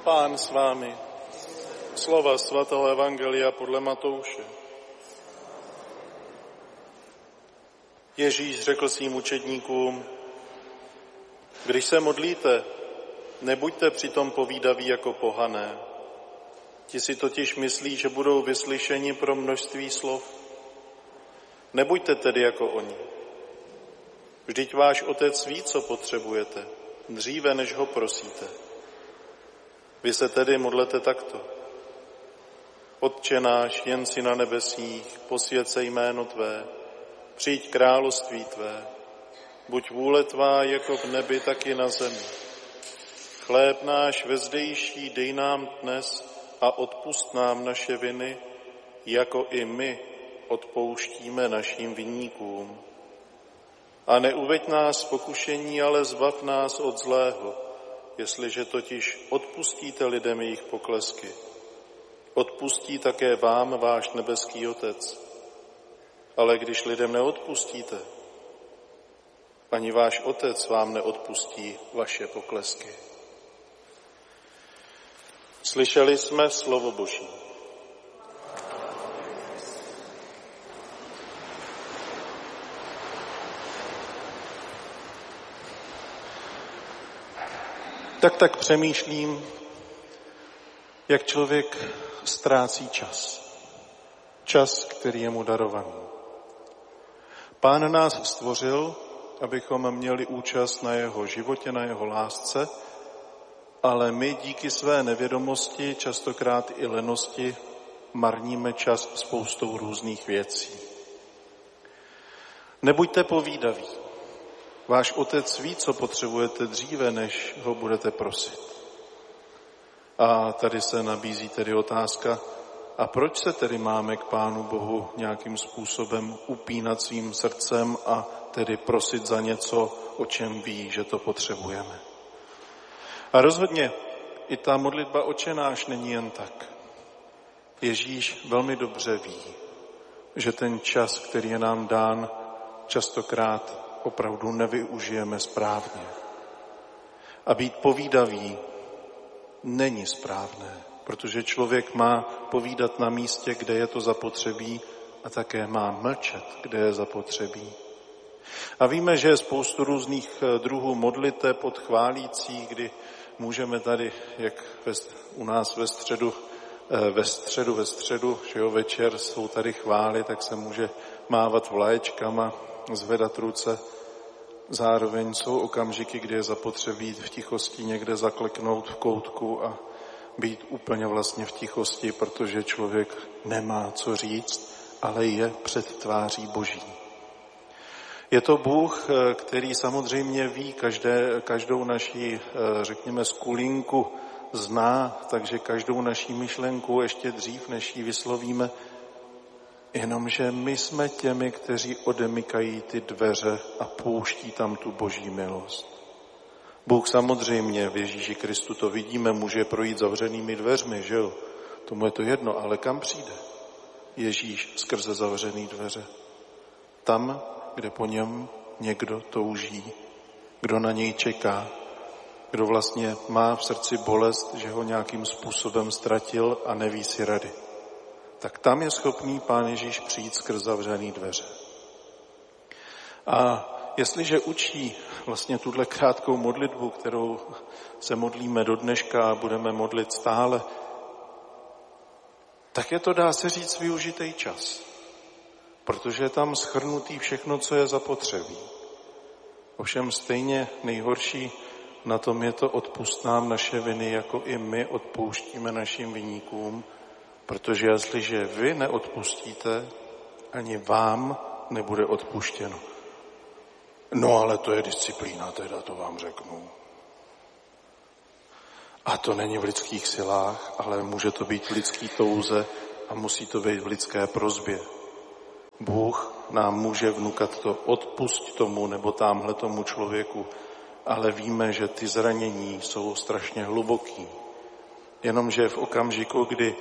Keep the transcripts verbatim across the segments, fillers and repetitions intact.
Pán s vámi. Slova svatého evangelia podle Matouše. Ježíš řekl svým učedníkům: Když se modlíte, nebuďte přitom povídaví jako pohané. Ti si totiž myslí, že budou vyslyšeni pro množství slov. Nebuďte tedy jako oni. Vždyť váš Otec ví, co potřebujete, dříve než ho prosíte. Vy se tedy modlete takto. Otče náš, jen si na nebesích, posvěť se jméno tvé, přijď království tvé, buď vůle tvá jako v nebi, tak i na zemi. Chléb náš vezdejší dej nám dnes a odpusť nám naše viny, jako i my odpouštíme našim vinníkům. A neuveď nás v pokušení, ale zbav nás od zlého, jestliže totiž odpustíte lidem jejich poklesky. Odpustí také vám váš nebeský Otec. Ale když lidem neodpustíte, ani váš Otec vám neodpustí vaše poklesky. Slyšeli jsme slovo Boží. Tak tak přemýšlím, jak člověk ztrácí čas. Čas, který je mu darovaný. Pán nás stvořil, abychom měli účast na jeho životě, na jeho lásce, ale my díky své nevědomosti, častokrát i lenosti, marníme čas spoustou různých věcí. Nebuďte povídaví. Váš Otec ví, co potřebujete dříve, než ho budete prosit. A tady se nabízí tedy otázka, a proč se tedy máme k Pánu Bohu nějakým způsobem upínat svým srdcem a tedy prosit za něco, o čem ví, že to potřebujeme. A rozhodně i ta modlitba Otče náš není jen tak. Ježíš velmi dobře ví, že ten čas, který je nám dán, častokrát opravdu nevyužijeme správně. A být povídavý není správné, protože člověk má povídat na místě, kde je to zapotřebí, a také má mlčet, kde je zapotřebí. A víme, že je spoustu různých druhů modliteb od chválících, kdy můžeme tady, jak u nás ve středu, ve středu, ve středu, že jo, večer jsou tady chvály, tak se může mávat vlaječkama, zvedat ruce. Zároveň jsou okamžiky, kdy je zapotřebí v tichosti někde zakleknout v koutku a být úplně vlastně v tichosti, protože člověk nemá co říct, ale je před tváří Boží. Je to Bůh, který samozřejmě ví každé, každou naši, řekněme, skulinku zná, takže každou naši myšlenku ještě dřív, než ji vyslovíme, jenomže my jsme těmi, kteří odemykají ty dveře a pouští tam tu Boží milost. Bůh samozřejmě v Ježíši Kristu, to vidíme, může projít zavřenými dveřmi, že jo? Tomu je to jedno, ale kam přijde Ježíš skrze zavřené dveře? Tam, kde po něm někdo touží, kdo na něj čeká, kdo vlastně má v srdci bolest, že ho nějakým způsobem ztratil a neví si rady. Tak tam je schopný Pán Ježíš přijít skrz zavřené dveře. A jestliže učí vlastně tuhle krátkou modlitbu, kterou se modlíme do dneška a budeme modlit stále, tak je to, dá se říct, využitý čas. Protože je tam shrnutý všechno, co je zapotřebí. Ovšem stejně nejhorší na tom je to: odpusť nám naše viny, jako i my odpouštíme našim viníkům, protože jestliže vy neodpustíte, ani vám nebude odpuštěno. No ale to je disciplína, teda to vám řeknu. A to není v lidských silách, ale může to být v lidský touze a musí to být v lidské prosbě. Bůh nám může vnukat to: odpusť tomu nebo támhle tomu člověku, ale víme, že ty zranění jsou strašně hluboký. Jenomže v okamžiku, kdy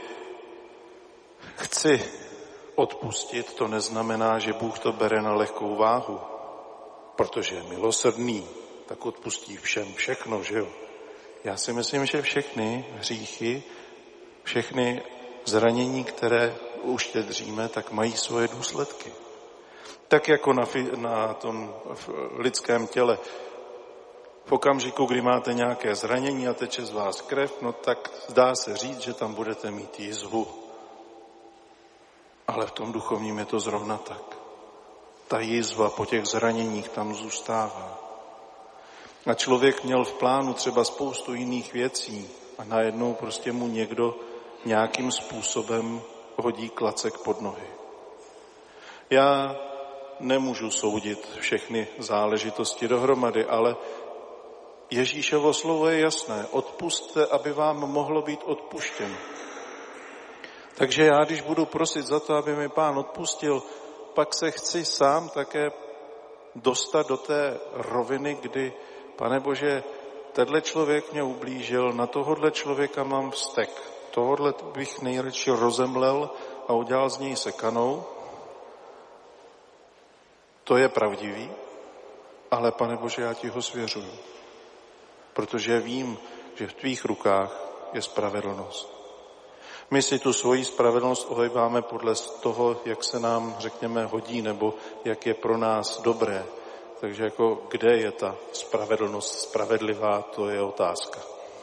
chci odpustit, to neznamená, že Bůh to bere na lehkou váhu, protože je milosrdný, tak odpustí všem všechno, že jo? Já si myslím, že všechny hříchy, všechny zranění, které uštědříme, tak mají svoje důsledky. Tak jako na, na tom lidském těle. V okamžiku, kdy máte nějaké zranění a teče z vás krev, no tak zdá se říct, že tam budete mít jizvu. Ale v tom duchovním je to zrovna tak. Ta jizva po těch zraněních tam zůstává. A člověk měl v plánu třeba spoustu jiných věcí a najednou prostě mu někdo nějakým způsobem hodí klacek pod nohy. Já nemůžu soudit všechny záležitosti dohromady, ale Ježíšovo slovo je jasné. Odpusťte, aby vám mohlo být odpuštěno. Takže já, když budu prosit za to, aby mi Pán odpustil, pak se chci sám také dostat do té roviny, kdy, Pane Bože, tenhle člověk mě ublížil, na tohodle člověka mám vztek, tohodle bych nejradši rozemlel a udělal z něj sekanou. To je pravdivý, ale Pane Bože, já ti ho svěřuju, protože vím, že v tvých rukách je spravedlnost. My si tu svoji spravedlnost ohýbáme podle toho, jak se nám, řekněme, hodí, nebo jak je pro nás dobré. Takže jako kde je ta spravedlnost spravedlivá, to je otázka.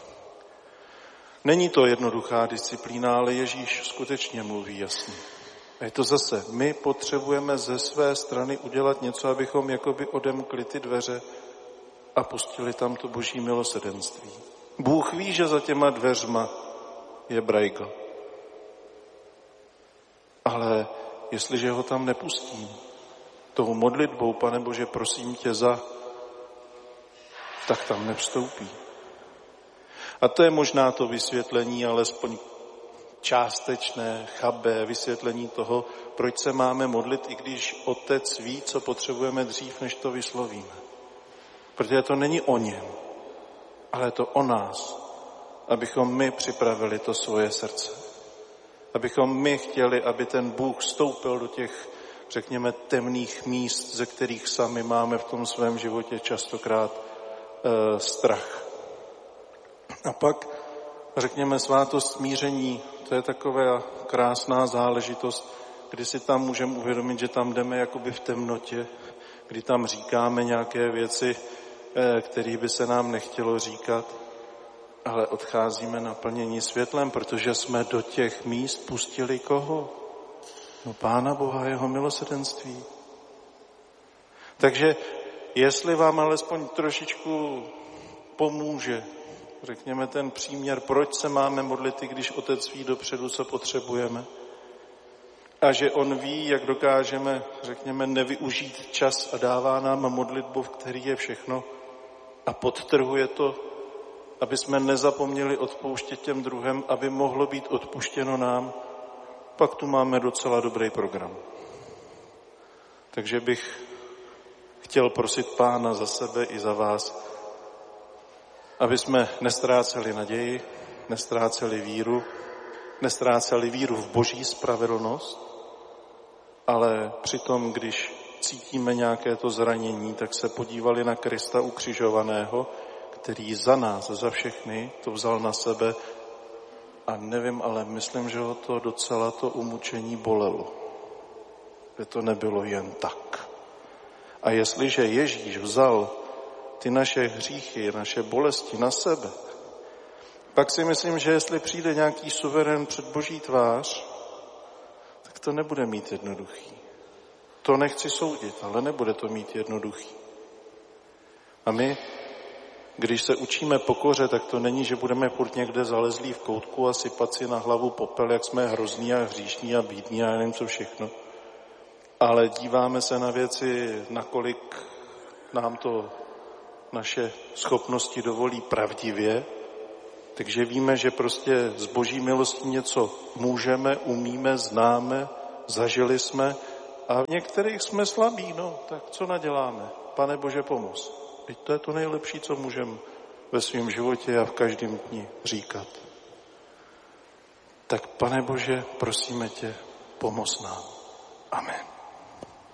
Není to jednoduchá disciplína, ale Ježíš skutečně mluví jasně. A je to zase, my potřebujeme ze své strany udělat něco, abychom jakoby odemkli ty dveře a pustili tam to boží milosrdenství. Bůh ví, že za těma dveřma je brajgl. Ale jestliže ho tam nepustím, tou modlitbou, Pane Bože, prosím tě za, tak tam nevstoupí. A to je možná to vysvětlení, alespoň částečné, chabé vysvětlení toho, proč se máme modlit, i když Otec ví, co potřebujeme dřív, než to vyslovíme. Protože to není o něm, ale je to o nás, abychom my připravili to svoje srdce. Abychom my chtěli, aby ten Bůh vstoupil do těch, řekněme, temných míst, ze kterých sami máme v tom svém životě častokrát e, strach. A pak, řekněme, svátost smíření, to je taková krásná záležitost, kdy si tam můžeme uvědomit, že tam jdeme jakoby v temnotě, kdy tam říkáme nějaké věci, e, které by se nám nechtělo říkat, ale odcházíme naplnění světlem, protože jsme do těch míst pustili koho? No Pána Boha, jeho milosrdenství. Takže jestli vám alespoň trošičku pomůže, řekněme ten příměr, proč se máme modlit, když Otec ví dopředu, co potřebujeme, a že on ví, jak dokážeme, řekněme, nevyužít čas a dává nám modlitbu, v který je všechno a podtrhuje to, aby jsme nezapomněli odpouštět těm druhým, aby mohlo být odpuštěno nám, pak tu máme docela dobrý program. Takže bych chtěl prosit Pána za sebe i za vás, aby jsme nestráceli naději, nestráceli víru, nestráceli víru v boží spravedlnost, ale přitom, když cítíme nějaké to zranění, tak se podívali na Krista ukřižovaného, který za nás, za všechny, to vzal na sebe a nevím, ale myslím, že ho to docela to umučení bolelo. Že to nebylo jen tak. A jestliže Ježíš vzal ty naše hříchy, naše bolesti na sebe, pak si myslím, že jestli přijde nějaký suverén před boží tvář, tak to nebude mít jednoduchý. To nechci soudit, ale nebude to mít jednoduchý. A my, když se učíme pokoře, tak to není, že budeme furt někde zalezlí v koutku a sypat si na hlavu popel, jak jsme hrozní a hříšní a bídní a nevím co všechno. Ale díváme se na věci, nakolik nám to naše schopnosti dovolí pravdivě, takže víme, že prostě z boží milostí něco můžeme, umíme, známe, zažili jsme a v některých jsme slabí, no, tak co naděláme? Pane Bože, pomoz. Teď to je to nejlepší, co můžeme ve svém životě a v každém dni říkat. Tak Pane Bože, prosíme tě, pomoz nám. Amen.